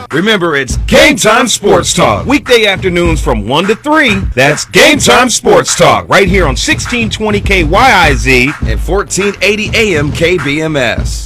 Remember, it's Game Time Sports Talk. Weekday afternoons from 1 to 3. That's Game Time Sports Talk right here on 1620 KYIZ and 1480 AM KBMS.